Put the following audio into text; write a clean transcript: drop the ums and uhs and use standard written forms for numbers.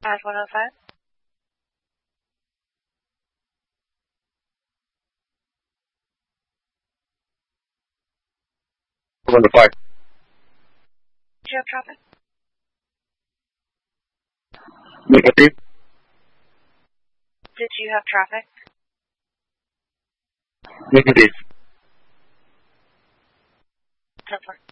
At 105? Number 5. Did you have traffic? Negative. Did you have traffic? Negative. 10-4.